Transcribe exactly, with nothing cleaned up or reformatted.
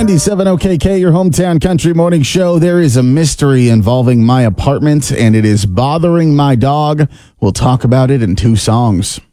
ninety-seven O K K, your hometown country morning show. There is a mystery involving my apartment, and it is bothering my dog. We'll talk about it in two songs.